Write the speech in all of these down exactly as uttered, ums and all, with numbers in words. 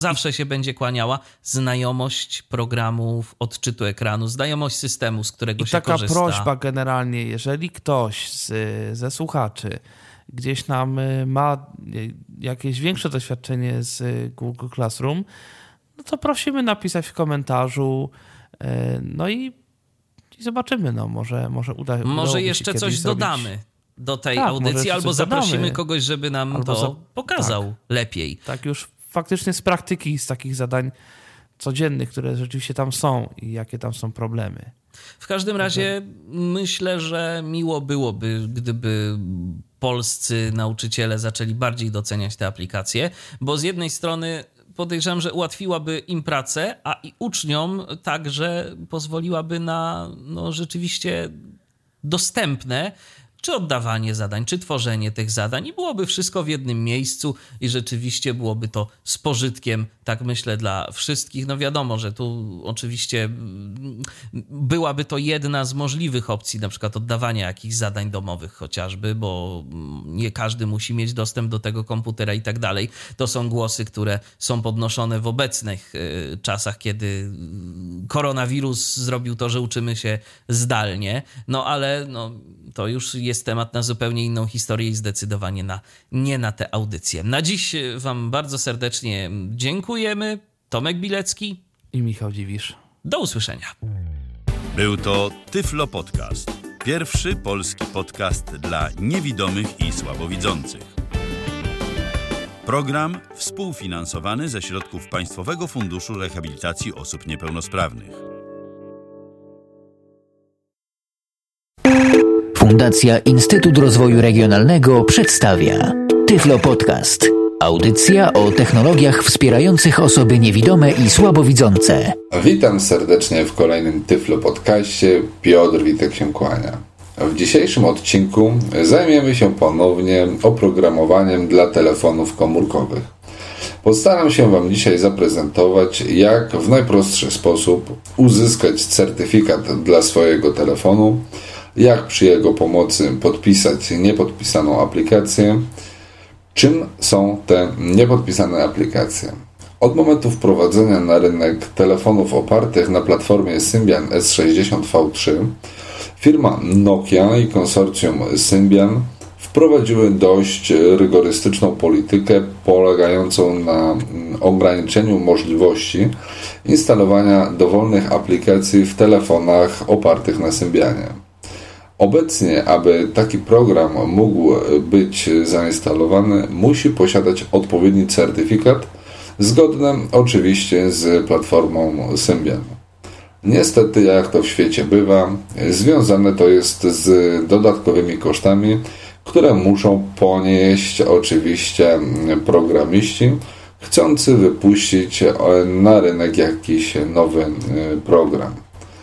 zawsze się będzie kłaniała znajomość programów odczytu ekranu, znajomość systemu, z którego I się taka korzysta. prośba generalnie, jeżeli ktoś z, ze słuchaczy gdzieś nam ma jakieś większe doświadczenie z Google Classroom, no to prosimy napisać w komentarzu, no i, i zobaczymy, no może, może uda się. Może jeszcze coś zrobić. dodamy do tej tak, audycji, albo zaprosimy dodamy. kogoś, żeby nam albo to za... pokazał tak. lepiej. Tak już faktycznie z praktyki, z takich zadań codziennych, które rzeczywiście tam są i jakie tam są problemy. W każdym razie myślę, że miło byłoby, gdyby polscy nauczyciele zaczęli bardziej doceniać te aplikacje, bo z jednej strony podejrzewam, że ułatwiłaby im pracę, a i uczniom także pozwoliłaby na no, rzeczywiście dostępne czy oddawanie zadań, czy tworzenie tych zadań i byłoby wszystko w jednym miejscu i rzeczywiście byłoby to z pożytkiem, tak myślę, dla wszystkich. No wiadomo, że tu oczywiście byłaby to jedna z możliwych opcji, na przykład oddawania jakichś zadań domowych chociażby, bo nie każdy musi mieć dostęp do tego komputera i tak dalej. To są głosy, które są podnoszone w obecnych czasach, kiedy koronawirus zrobił to, że uczymy się zdalnie, no ale no, to już jest temat na zupełnie inną historię i zdecydowanie na, nie na tę audycję. Na dziś wam bardzo serdecznie dziękujemy. Tomek Bilecki i Michał Dziwisz. Do usłyszenia. Był to Tyflo Podcast. Pierwszy polski podcast dla niewidomych i słabowidzących. Program współfinansowany ze środków Państwowego Funduszu Rehabilitacji Osób Niepełnosprawnych. Fundacja Instytut Rozwoju Regionalnego przedstawia Tyflo Podcast. Audycja o technologiach wspierających osoby niewidome i słabowidzące. Witam serdecznie w kolejnym Tyflo Podcaście. Piotr Witek się kłania. W dzisiejszym odcinku zajmiemy się ponownie oprogramowaniem dla telefonów komórkowych. Postaram się Wam dzisiaj zaprezentować, jak w najprostszy sposób uzyskać certyfikat dla swojego telefonu, jak przy jego pomocy podpisać niepodpisaną aplikację. Czym są te niepodpisane aplikacje? Od momentu wprowadzenia na rynek telefonów opartych na platformie Symbian S sześćdziesiąt V trzy firma Nokia i konsorcjum Symbian wprowadziły dość rygorystyczną politykę polegającą na ograniczeniu możliwości instalowania dowolnych aplikacji w telefonach opartych na Symbianie. Obecnie, aby taki program mógł być zainstalowany, musi posiadać odpowiedni certyfikat, zgodny oczywiście z platformą Symbian. Niestety, jak to w świecie bywa, związane to jest z dodatkowymi kosztami, które muszą ponieść oczywiście programiści, chcący wypuścić na rynek jakiś nowy program.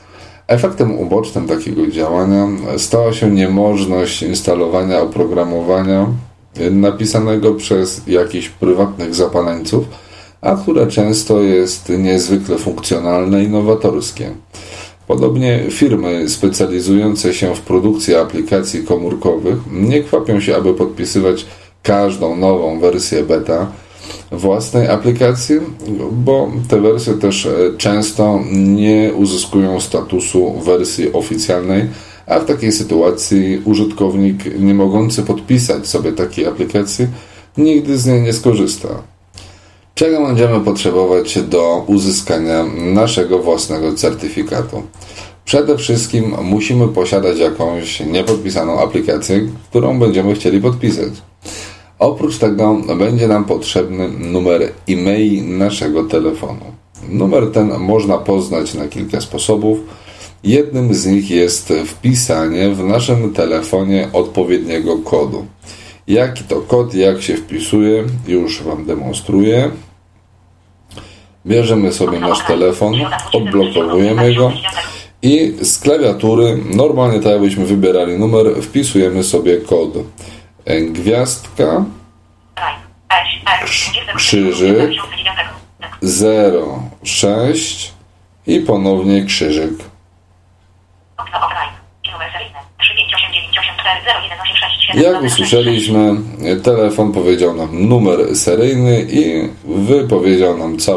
Efektem ubocznym takiego działania stała się niemożność instalowania oprogramowania napisanego przez jakichś prywatnych zapaleńców, a które często jest niezwykle funkcjonalne i nowatorskie. Podobnie firmy specjalizujące się w produkcji aplikacji komórkowych nie kwapią się, aby podpisywać każdą nową wersję beta własnej aplikacji, bo te wersje też często nie uzyskują statusu wersji oficjalnej, a w takiej sytuacji użytkownik nie mogący podpisać sobie takiej aplikacji nigdy z niej nie skorzysta. Czego będziemy potrzebować do uzyskania naszego własnego certyfikatu? Przede wszystkim musimy posiadać jakąś niepodpisaną aplikację, którą będziemy chcieli podpisać. Oprócz tego będzie nam potrzebny numer e-mail naszego telefonu. Numer ten można poznać na kilka sposobów. Jednym z nich jest wpisanie w naszym telefonie odpowiedniego kodu. Jaki to kod, jak się wpisuje, już Wam demonstruję. Bierzemy sobie nasz telefon, odblokowujemy go i z klawiatury, normalnie tak jakbyśmy wybierali numer, wpisujemy sobie kod. Gwiazdka, krzyżyk, zero sześć i ponownie krzyżyk. Jak usłyszeliśmy, telefon powiedział nam numer seryjny i wypowiedział nam cały